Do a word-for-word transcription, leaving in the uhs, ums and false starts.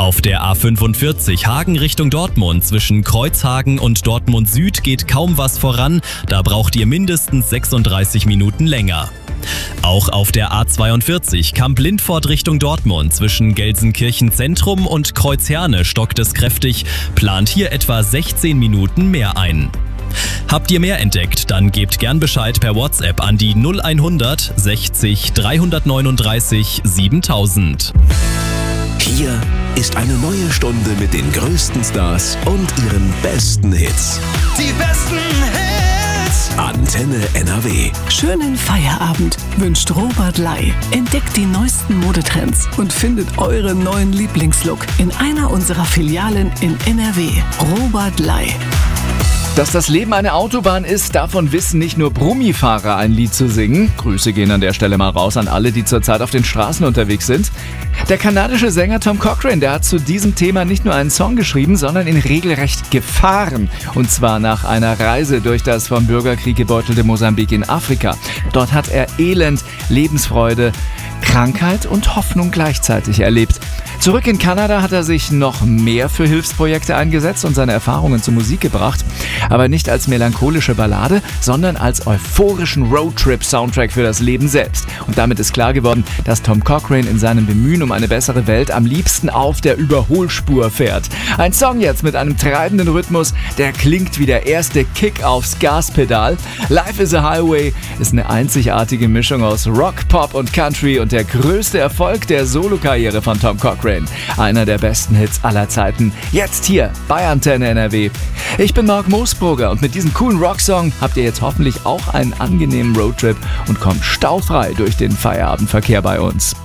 Auf der A fünfundvierzig Hagen Richtung Dortmund zwischen Kreuzhagen und Dortmund Süd geht kaum was voran, da braucht ihr mindestens sechsunddreißig Minuten länger. Auch auf der A zweiundvierzig Kamp-Lindfort Richtung Dortmund zwischen Gelsenkirchen Zentrum und Kreuzherne stockt es kräftig, plant hier etwa sechzehn Minuten mehr ein. Habt ihr mehr entdeckt, dann gebt gern Bescheid per WhatsApp an die null hundert sechzig dreihundertneununddreißig siebentausend. Hier ist eine neue Stunde mit den größten Stars und ihren besten Hits. Die besten Hits! Antenne N R W. Schönen Feierabend wünscht Robert Ley. Entdeckt die neuesten Modetrends und findet euren neuen Lieblingslook in einer unserer Filialen in N R W. Robert Ley. Dass das Leben eine Autobahn ist, davon wissen nicht nur Brummifahrer ein Lied zu singen. Grüße gehen an der Stelle mal raus an alle, die zurzeit auf den Straßen unterwegs sind. Der kanadische Sänger Tom Cochrane, der hat zu diesem Thema nicht nur einen Song geschrieben, sondern ihn regelrecht gefahren. Und zwar nach einer Reise durch das vom Bürgerkrieg gebeutelte Mosambik in Afrika. Dort hat er Elend, Lebensfreude, Krankheit und Hoffnung gleichzeitig erlebt. Zurück in Kanada hat er sich noch mehr für Hilfsprojekte eingesetzt und seine Erfahrungen zur Musik gebracht. Aber nicht als melancholische Ballade, sondern als euphorischen Roadtrip-Soundtrack für das Leben selbst. Und damit ist klar geworden, dass Tom Cochrane in seinem Bemühen um eine bessere Welt am liebsten auf der Überholspur fährt. Ein Song jetzt mit einem treibenden Rhythmus, der klingt wie der erste Kick aufs Gaspedal. Life is a Highway ist eine einzigartige Mischung aus Rock, Pop und Country und der größte Erfolg der Solokarriere von Tom Cochrane. Einer der besten Hits aller Zeiten. Jetzt hier bei Antenne N R W. Ich bin Marc Moosbrugger und mit diesem coolen Rocksong habt ihr jetzt hoffentlich auch einen angenehmen Roadtrip und kommt staufrei durch den Feierabendverkehr bei uns.